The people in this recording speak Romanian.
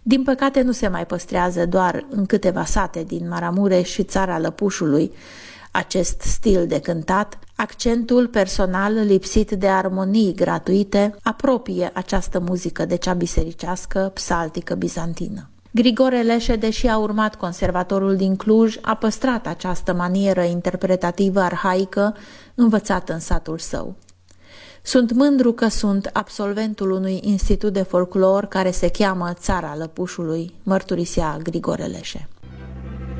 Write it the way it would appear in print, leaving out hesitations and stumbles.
Din păcate nu se mai păstrează doar în câteva sate din Maramureș și Țara Lăpușului acest stil de cântat. Accentul personal lipsit de armonii gratuite apropie această muzică de cea bisericească, psaltică, bizantină. Grigore Leșe, deși a urmat conservatorul din Cluj, a păstrat această manieră interpretativă arhaică învățată în satul său. Sunt mândru că sunt absolventul unui institut de folclor care se cheamă Țara Lăpușului, mărturisea Grigore Leșe.